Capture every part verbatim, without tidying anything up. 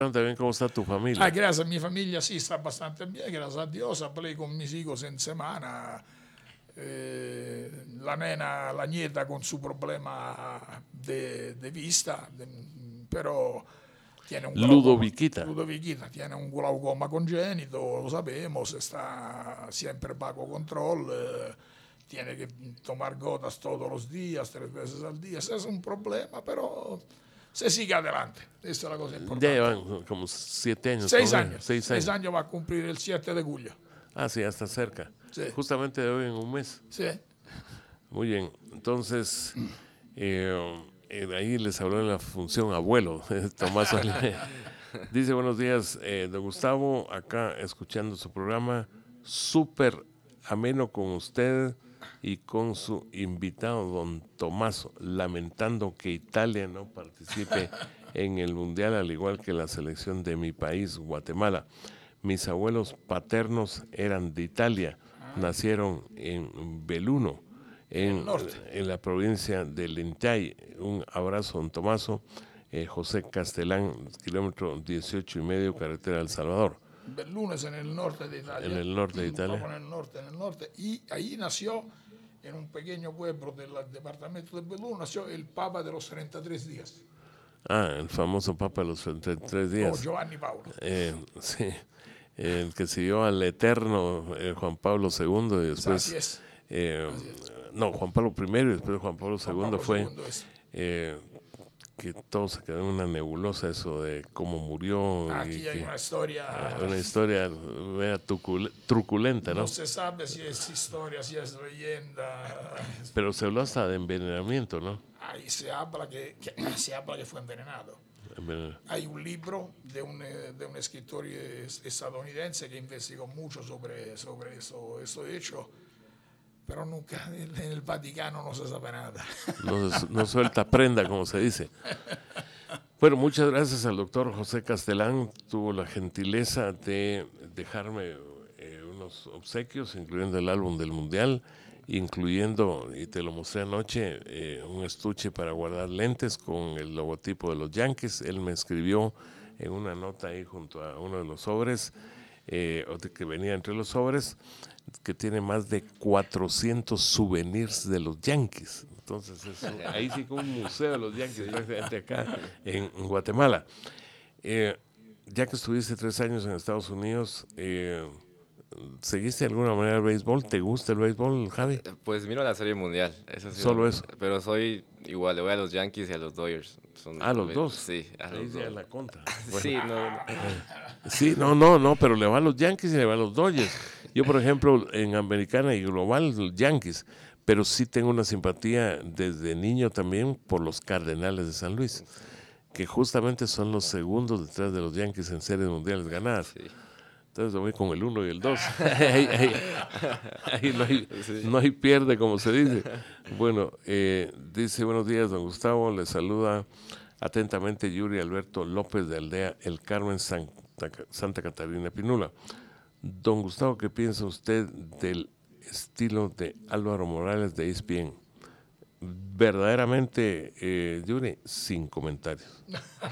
También, ¿cómo está tu familia? Ah, gracias, mi familia sí está bastante bien, gracias a Dios. Hablé con mis hijos en semana. Eh, la nena, la nieta con su problema de, de vista, de, pero tiene un glaucoma. Ludoviquita. Ludoviquita tiene un glaucoma congénito, lo sabemos, está siempre bajo control. Eh, tiene que tomar gotas todos los días, tres veces al día. Ese es un problema, pero se sigue adelante. Esa es la cosa importante. Ya llevan como siete años. Seis ¿no? años. Seis Seis años. años va a cumplir el siete de julio. Ah, sí, ya está cerca. Sí. Justamente de hoy en un mes. Sí. Muy bien. Entonces, eh, eh, ahí les habló en la función abuelo, Tomás. Dice, buenos días, eh, don Gustavo, acá escuchando su programa, súper ameno con usted y con su invitado, don Tomaso, lamentando que Italia no participe en el Mundial, al igual que la selección de mi país, Guatemala. Mis abuelos paternos eran de Italia, nacieron en Belluno, en, en la provincia de Lentay. Un abrazo, don Tomaso. Eh, José Castelán, kilómetro dieciocho y medio, carretera El Salvador. Belluno es en el norte de Italia. En el norte de Italia. En el norte, en el norte. Y ahí nació, en un pequeño pueblo del departamento de Belluno, nació el Papa de los treinta y tres días. Ah, el famoso Papa de los treinta y tres días. Oh, Giovanni Paolo. Eh, sí, el que siguió al eterno eh, Juan Pablo segundo y después... Así es. Eh, Así es. No, Juan Pablo primero y después Juan Pablo segundo fue... segundo es. Eh, que todo se quedó en una nebulosa eso de cómo murió. Aquí y hay que, una historia. Eh, una historia vea, truculenta, ¿no? No se sabe si es historia, si es leyenda. Pero se habló hasta de envenenamiento, ¿no? Ahí se habla que, que, se habla que fue envenenado. Envenenado. Hay un libro de un, de un escritor estadounidense que investigó mucho sobre, sobre eso, eso hecho, pero nunca en el Vaticano no se sabe nada. No, no suelta prenda, como se dice. Bueno, muchas gracias al doctor José Castelán. Tuvo la gentileza de dejarme eh, unos obsequios, incluyendo el álbum del Mundial, incluyendo, y te lo mostré anoche, eh, un estuche para guardar lentes con el logotipo de los Yankees. Él me escribió en una nota ahí junto a uno de los sobres, eh, que venía entre los sobres, que tiene más de cuatrocientos souvenirs de los Yankees. Entonces, es un, ahí sí como un museo de los Yankees, prácticamente acá en, en Guatemala. Eh, ya que estuviste tres años en Estados Unidos, eh, ¿seguiste de alguna manera el béisbol? ¿Te gusta el béisbol, Javi? Pues miro la Serie Mundial. Eso sí, Solo eso. Pero soy igual, le voy a los Yankees y a los Dodgers. Son, ¿A los me, dos? Sí, a ahí los dos. A la contra. Bueno. Sí, no, no. Sí, no, no, no, pero le va a los Yankees y le va a los Dodgers. Yo, por ejemplo, en Americana y Global, los Yankees, pero sí tengo una simpatía desde niño también por los Cardenales de San Luis, que justamente son los segundos detrás de los Yankees en series mundiales ganadas. Sí. Entonces voy con el uno y el dos. ahí, ahí, ahí no, hay, sí. no hay pierde, como se dice. Bueno, eh, dice, buenos días, don Gustavo. Le saluda atentamente Yuri Alberto López de Aldea El Carmen, Santa, Santa Catarina Pinula. Don Gustavo, ¿qué piensa usted del estilo de Álvaro Morales de E S P N? Verdaderamente, eh, Yuri, sin comentarios.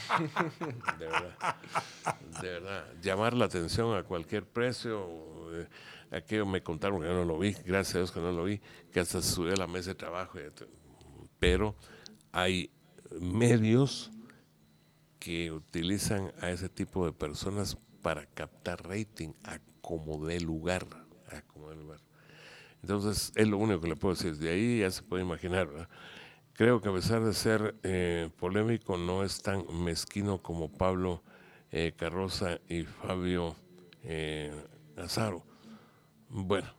De verdad. De verdad. Llamar la atención a cualquier precio. Eh, aquello me contaron que yo no lo vi, gracias a Dios que no lo vi, que hasta se subió a la mesa de trabajo. Pero hay medios que utilizan a ese tipo de personas para captar rating a como dé lugar. A como dé lugar. Entonces, es lo único que le puedo decir. De ahí ya se puede imaginar, ¿verdad? Creo que a pesar de ser eh, polémico, no es tan mezquino como Pablo eh, Carroza y Fabio eh, Azaro. Bueno,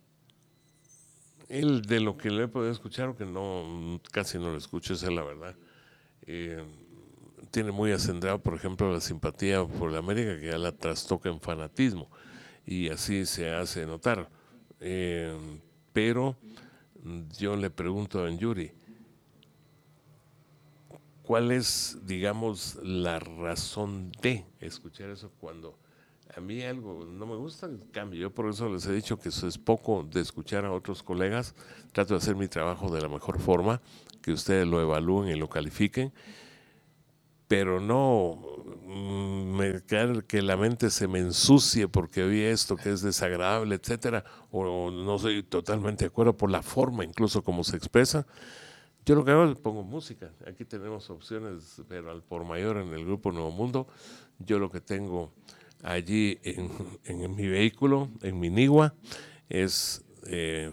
él de lo que le he podido escuchar, que no casi no lo escucho, esa es la verdad. Eh, tiene muy acendrado, por ejemplo, la simpatía por la América, que ya la trastoca en fanatismo, y así se hace notar. Eh, pero yo le pregunto a don Yuri, ¿cuál es, digamos, la razón de escuchar eso cuando a mí algo no me gusta? El cambio. Yo por eso les he dicho que eso es poco de escuchar a otros colegas. Trato de hacer mi trabajo de la mejor forma, que ustedes lo evalúen y lo califiquen. pero no mm, me, que la mente se me ensucie porque oí esto que es desagradable, etcétera, o, o no soy totalmente de acuerdo por la forma incluso como se expresa. Yo lo que hago es pongo música. Aquí tenemos opciones, pero al por mayor en el grupo Nuevo Mundo, yo lo que tengo allí en, en mi vehículo, en mi Nigua, es eh,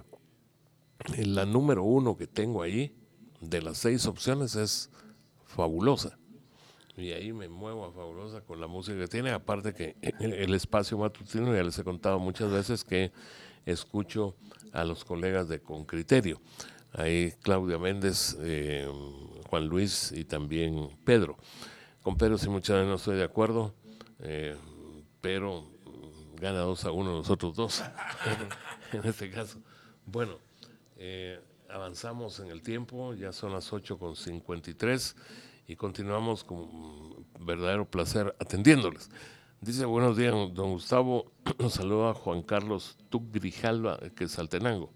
la número uno que tengo allí, de las seis opciones, es Fabulosa. Y ahí me muevo a Fabulosa con la música que tiene, aparte que el espacio matutino, ya les he contado muchas veces que escucho a los colegas de Con Criterio. Ahí Claudia Méndez, eh, Juan Luis y también Pedro. Con Pedro sí muchas veces no estoy de acuerdo, eh, pero gana dos a uno nosotros dos, en este caso. Bueno, eh, avanzamos en el tiempo, ya son las ocho con cincuenta y tres y continuamos con verdadero placer atendiéndoles. Dice, buenos días, don Gustavo, nos saluda Juan Carlos Tuc Grijalva, que es Saltenango.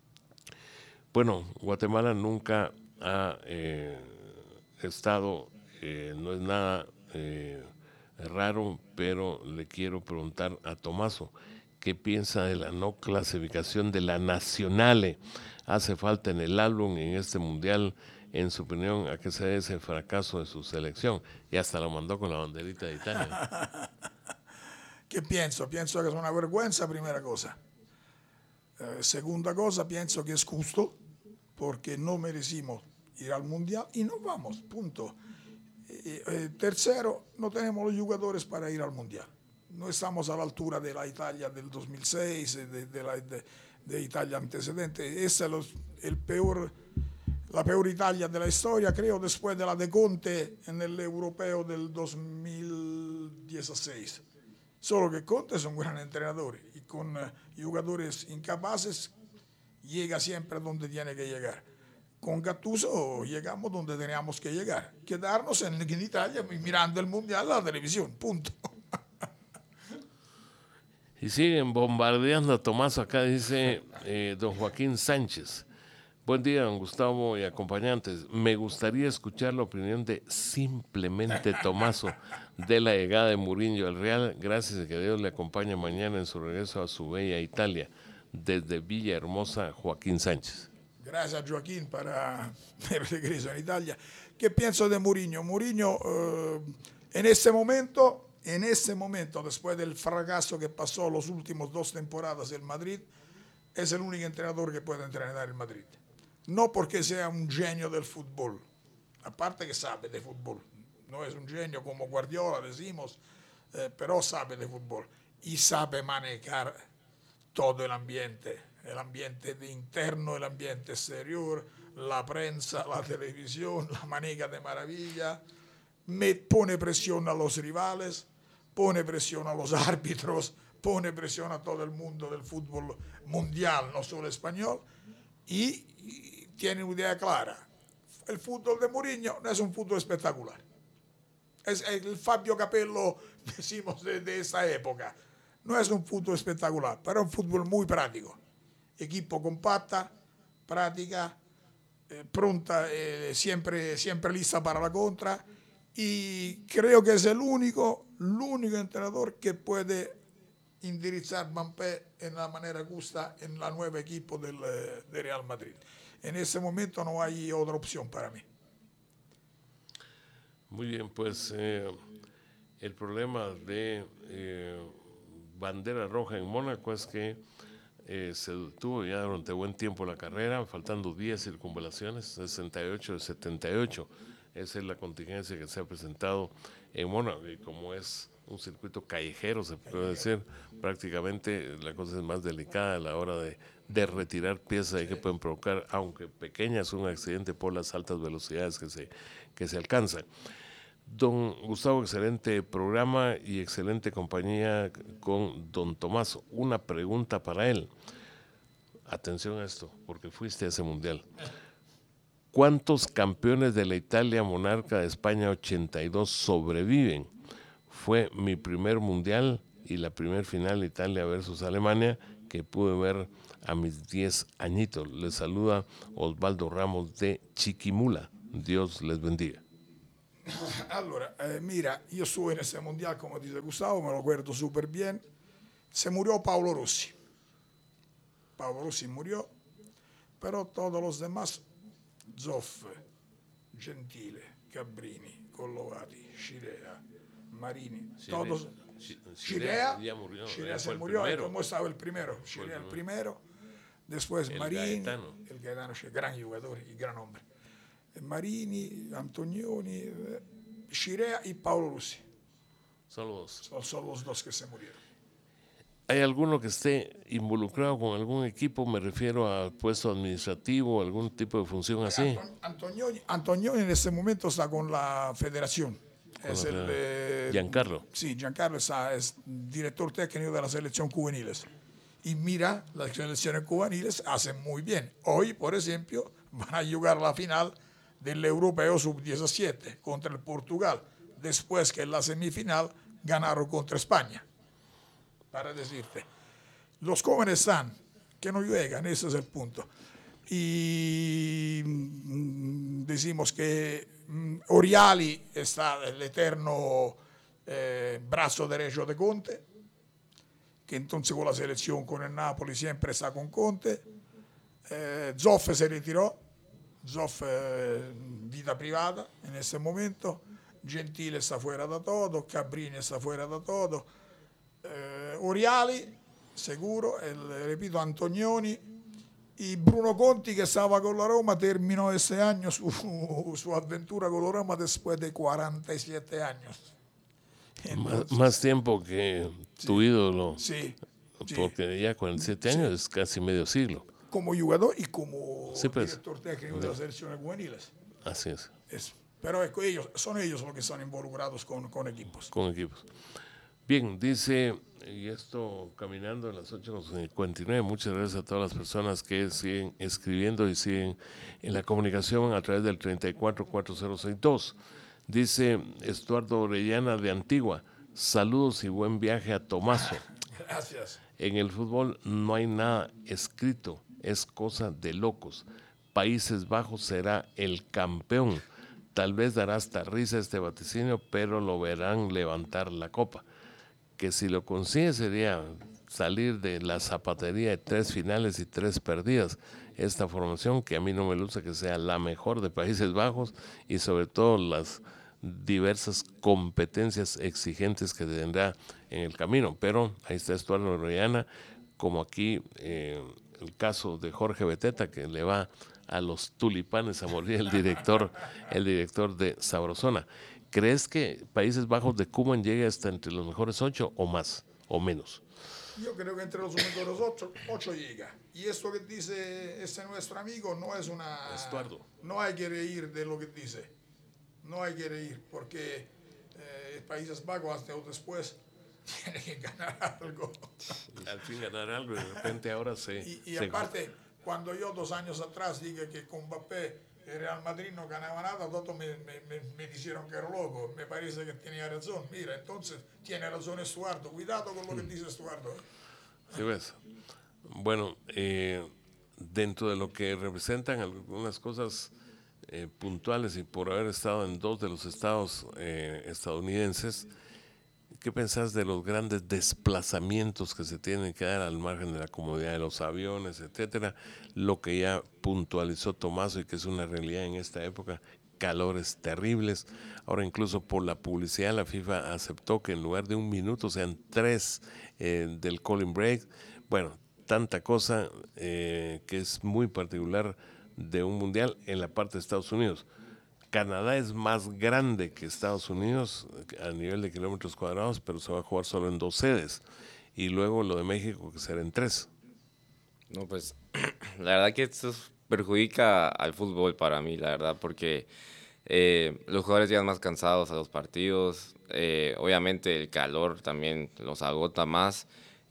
Bueno, Guatemala nunca ha eh, estado, eh, no es nada eh, raro, pero le quiero preguntar a Tomaso, ¿qué piensa de la no clasificación de la Nacionale? ¿Hace falta en el álbum, en este mundial, en su opinión, a qué se debe ese fracaso de su selección? Y hasta lo mandó con la banderita de Italia. ¿Qué pienso? Pienso que es una vergüenza, primera cosa. Eh, segunda cosa, pienso que es justo, porque no merecimos ir al mundial y no vamos, punto. Eh, eh, tercero, no tenemos los jugadores para ir al mundial. No estamos a la altura de la Italia del dos mil seis, de, de la de, de Italia antecedente. Esa es los, el peor, la peor Italia de la historia, creo, después de la de Conte en el europeo del dos mil dieciséis. Solo que Conte es un gran entrenador y con uh, jugadores incapaces llega siempre donde tiene que llegar. Con Gattuso llegamos donde teníamos que llegar, quedarnos en, en Italia mirando el mundial a la televisión, punto. Y siguen bombardeando a Tomás, acá dice eh, don Joaquín Sánchez. Buen día, don Gustavo y acompañantes. Me gustaría escuchar la opinión de simplemente Tomaso de la llegada de Mourinho al Real. Gracias y que Dios le acompañe mañana en su regreso a su bella Italia. Desde Villahermosa, Joaquín Sánchez. Gracias, Joaquín, para el regreso en Italia. ¿Qué pienso de Mourinho? Mourinho, eh, en este momento, en este momento, después del fracaso que pasó las últimas dos temporadas en Madrid, es el único entrenador que puede entrenar en Madrid. No porque sea un genio del fútbol, aparte que sabe de fútbol, no es un genio como Guardiola, decimos, eh, pero sabe de fútbol y sabe manejar todo el ambiente, el ambiente interno, el ambiente exterior, la prensa, la televisión, la maneja de maravilla, me pone presión a los rivales, pone presión a los árbitros, pone presión a todo el mundo del fútbol mundial, no solo español, y, y tiene una idea clara. El fútbol de Mourinho no es un fútbol espectacular. Es el Fabio Capello, decimos, de, de esa época. No es un fútbol espectacular, pero es un fútbol muy práctico. Equipo compacta, práctica, eh, pronta, eh, siempre, siempre lista para la contra. Y creo que es el único, el único entrenador que puede indirizar Mbappé en la manera justa en la nueva equipo del, de Real Madrid. En ese momento no hay otra opción para mí. Muy bien, pues eh, el problema de eh, bandera roja en Mónaco es que eh, se detuvo ya durante buen tiempo la carrera, faltando diez circunvalaciones, sesenta y ocho de setenta y ocho. Esa es la contingencia que se ha presentado en Mónaco, y como es un circuito callejero, se puede decir, prácticamente la cosa es más delicada a la hora de, de retirar piezas ahí que pueden provocar, aunque pequeñas, un accidente por las altas velocidades que se, que se alcanzan. Don Gustavo, excelente programa y excelente compañía con don Tomaso. Una pregunta para él. Atención a esto, porque fuiste a ese mundial. ¿Cuántos campeones de la Italia monarca de España ochenta y dos sobreviven? Fue mi primer mundial y la primer final Italia versus Alemania que pude ver a mis diez añitos. Les saluda Osvaldo Ramos de Chiquimula. Dios les bendiga. Allora, eh, mira, io estuve en ese mundial, como dice Gustavo, me lo acuerdo súper bien. Se murió Paolo Rossi. Paolo Rossi murió, pero todos los demás, Zoff, Gentile, Cabrini, Collovati, Scirea, Marini, Scirea, todos. Scirea Scirea, ya murió, Scirea él se fue el murió, primero. como estaba el primero. Scirea el primero, después El Marini, Gaetano. el Gaetano, gran jugador y gran hombre. Marini, Antonioni, eh, Scirea y Paolo Rossi. Solo dos. Son, son los dos que se murieron. ¿Hay alguno que esté involucrado con algún equipo? Me refiero a puesto administrativo, algún tipo de función así. Anton- Antonioni, Antonioni en este momento está con la federación. Con Es la el, federación. eh, Giancarlo. Sí, Giancarlo está, es director técnico de la selección juveniles. Y mira, las selecciones juveniles hacen muy bien. Hoy, por ejemplo, van a jugar la final del Europeo sub diecisiete contra el Portugal, después que en la semifinal ganaron contra España. Para decirte, los jóvenes están, que no llegan, ese es el punto. Y mm, decimos que mm, Oriali está el eterno eh, brazo derecho de Conte, que entonces con la selección, con el Napoli, siempre está con Conte. Eh, Zoff se retiró, Zoff eh, vida privada en este momento, Gentile está fuera de todo, Cabrini está fuera de todo, eh, Oriali, seguro, el, repito, Antonioni, y Bruno Conti, que estaba con la Roma, terminó ese año su, su aventura con la Roma después de cuarenta y siete años. Entonces, más, más tiempo que sí, tu ídolo. Sí, porque sí, ya cuarenta y siete años sí, es casi medio siglo. Como jugador y como sí, pues, director técnico de las selecciones juveniles. Así es. es pero es que ellos, son ellos los que están involucrados con, con equipos. Con equipos. Bien, dice, y esto caminando a las ocho cincuenta y nueve, muchas gracias a todas las personas que siguen escribiendo y siguen en la comunicación a través del treinta y cuatro cuatro cero seis dos. Dice Estuardo Orellana de Antigua, saludos y buen viaje a Tomaso. Gracias. En el fútbol no hay nada escrito, es cosa de locos. Países Bajos será el campeón. Tal vez dará hasta risa este vaticinio, pero lo verán levantar la copa. Que si lo consigue sería salir de la zapatería de tres finales y tres perdidas. Esta formación, que a mí no me luce que sea la mejor de Países Bajos, y sobre todo las diversas competencias exigentes que tendrá en el camino. Pero ahí está Estuardo Orellana, como aquí eh, el caso de Jorge Beteta, que le va a los tulipanes a morir, el director, el director de Sabrosona. ¿Crees que Países Bajos de Koeman llegue hasta entre los mejores ocho o más o menos? Yo creo que entre los mejores ocho, ocho llega. Y esto que dice este nuestro amigo no es una... Estuardo. No hay que reír de lo que dice. No hay que reír porque eh, Países Bajos hasta o después tiene que ganar algo. Al fin ganar algo y de repente ahora se... Y, y se aparte, cuando yo dos años atrás dije que con Mbappé el Real Madrid no ganaba nada, todos me, me, me, me dijeron que era loco. Me parece que tenía razón. Mira, entonces tiene razón Estuardo. Cuidado con lo que dice Estuardo. ¿Sí ves? Bueno, eh, dentro de lo que representan algunas cosas eh, puntuales y por haber estado en dos de los estados eh, estadounidenses, ¿qué pensás de los grandes desplazamientos que se tienen que dar al margen de la comodidad de los aviones, etcétera? Lo que ya puntualizó Tomaso y que es una realidad en esta época, calores terribles. Ahora incluso por la publicidad la FIFA aceptó que en lugar de un minuto sean tres eh, del cooling break. Bueno, tanta cosa eh, que es muy particular de un mundial en la parte de Estados Unidos. Canadá es más grande que Estados Unidos a nivel de kilómetros cuadrados, pero se va a jugar solo en dos sedes. Y luego lo de México, que será en tres. No, pues la verdad que esto perjudica al fútbol para mí, la verdad, porque eh, los jugadores llegan más cansados a los partidos. Eh, obviamente el calor también los agota más.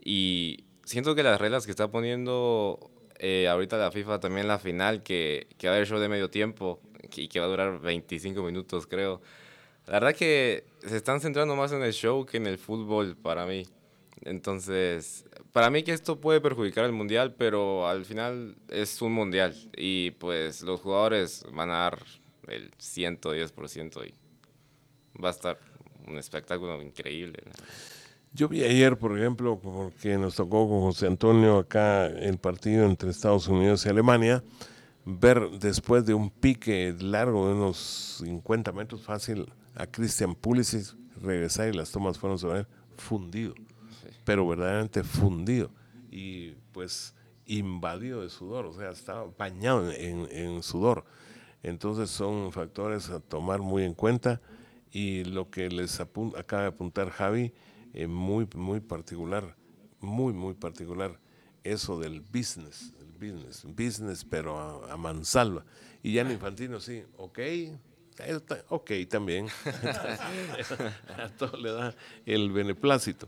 Y siento que las reglas que está poniendo eh, ahorita la FIFA, también la final, que, que va a haber show de medio tiempo y que va a durar veinticinco minutos, creo. La verdad que se están centrando más en el show que en el fútbol para mí. Entonces, para mí que esto puede perjudicar el mundial, pero al final es un mundial y pues los jugadores van a dar el ciento diez por ciento y va a estar un espectáculo increíble. Yo vi ayer, por ejemplo, porque nos tocó con José Antonio acá el partido entre Estados Unidos y Alemania, ver después de un pique largo de unos cincuenta metros fácil a Christian Pulisic regresar y las tomas fueron sobre él, fundido, sí. Pero verdaderamente fundido y pues invadido de sudor, o sea, estaba bañado en, en sudor. Entonces son factores a tomar muy en cuenta y lo que les apun- acaba de apuntar Javi, eh, muy, muy particular, muy, muy particular, eso del business, el business, business pero a, a mansalva. Y ya en Infantino sí, ok, ok también, a todo le da el beneplácito.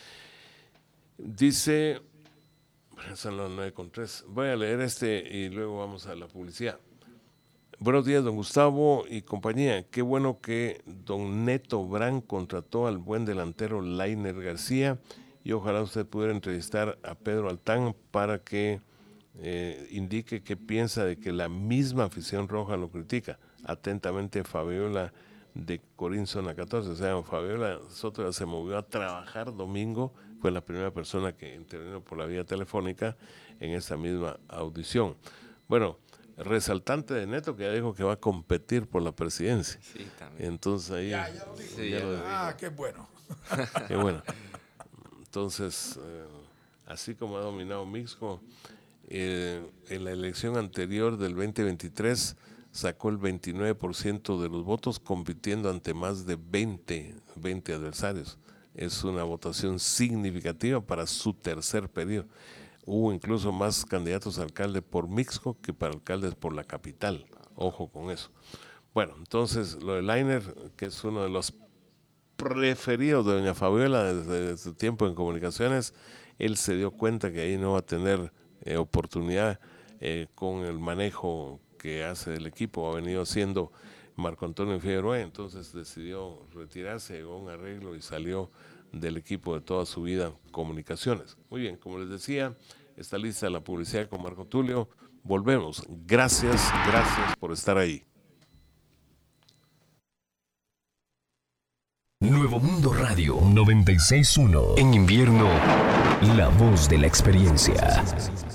Dice, son las nueve con tres, voy a leer este y luego vamos a la publicidad. Buenos días, don Gustavo y compañía. Qué bueno que don Neto Brand contrató al buen delantero Lainer García y ojalá usted pudiera entrevistar a Pedro Altán para que eh, indique qué piensa de que la misma afición roja lo critica. Atentamente, Fabiola de Corín Zona catorce. O sea, Fabiola Soto se movió a trabajar domingo, fue la primera persona que intervino por la vía telefónica en esa misma audición. Bueno, resaltante de Neto que ya dijo que va a competir por la presidencia. Sí, también. Entonces ahí... Ya, ya lo dijo. Sí, ya ya lo lo dijo. Ah, qué bueno. Qué bueno. Entonces, eh, así como ha dominado Mixco, eh, en la elección anterior del veinte veintitrés sacó el veintinueve por ciento de los votos compitiendo ante más de veinte, veinte adversarios. Es una votación significativa para su tercer periodo. Hubo incluso más candidatos a alcalde por Mixco que para alcaldes por la capital. Ojo con eso. Bueno, entonces lo de Lainer, que es uno de los preferidos de doña Fabiola desde su tiempo en comunicaciones, él se dio cuenta que ahí no va a tener eh, oportunidad eh, con el manejo que hace del equipo, ha venido haciendo Marco Antonio Figueroa, entonces decidió retirarse, llegó a un arreglo y salió del equipo de toda su vida comunicaciones. Muy bien, como les decía, está lista la publicidad con Marco Tulio. Volvemos. Gracias, gracias por estar ahí. Nuevo Mundo Radio noventa y seis punto uno. En invierno, la voz de la experiencia.